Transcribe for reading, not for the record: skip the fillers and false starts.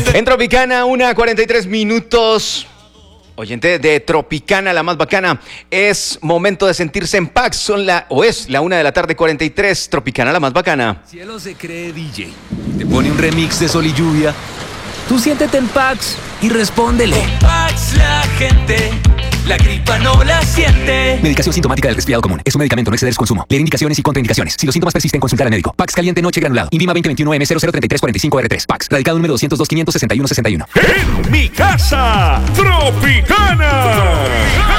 En Tropicana, 1:43. Oyente de Tropicana, la más bacana. Es momento de sentirse en paz. Es la 1:43. Tropicana, la más bacana. Cielo se cree DJ. Te pone un remix de Sol y Lluvia. Tú siéntete en Pax y respóndele. Con Pax la gente, la gripa no la siente. Medicación sintomática del resfriado común. Es un medicamento, no exceder su consumo. Leer indicaciones y contraindicaciones. Si los síntomas persisten, consultar al médico. Pax caliente noche granulado. Invima 2021M003345R3. Pax. Radical número 202-561-61. En mi casa, Tropicana.